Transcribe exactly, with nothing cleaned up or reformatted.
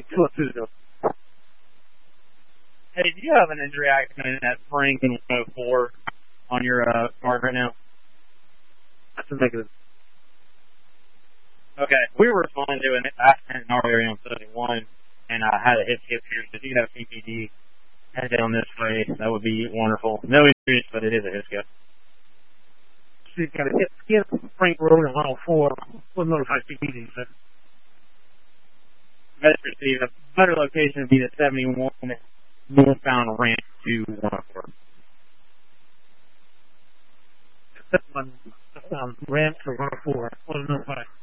two oh two. Hey, do you have an injury accident at Spring in one oh four on your uh, card right now? That's a negative. Okay, we were responding to an accident in our area on seventy-one, and I had a hip skip here. So if you have C P D, head down this way. That would be wonderful. No injuries, but it is a hip skip. So you've got a hip skip, Frank Road in one oh four. We'll notify C P D. So. Best receive. A better location would be the seventy-one northbound ramp to one oh four. seventy-one um, ramp to one oh four. We'll notify.